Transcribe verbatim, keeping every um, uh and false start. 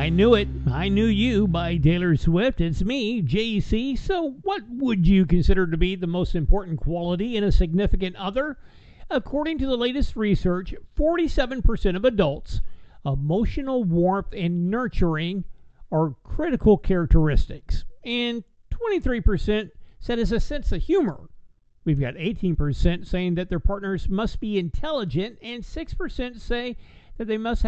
I Knew It, I Knew You by Taylor Swift. It's me, J C. So, what would you consider to be the most important quality in a significant other? According to the latest research, forty-seven percent of adults, emotional warmth and nurturing are critical characteristics, and twenty-three percent said it's a sense of humor. We've got eighteen percent saying that their partners must be intelligent, and six percent say that they must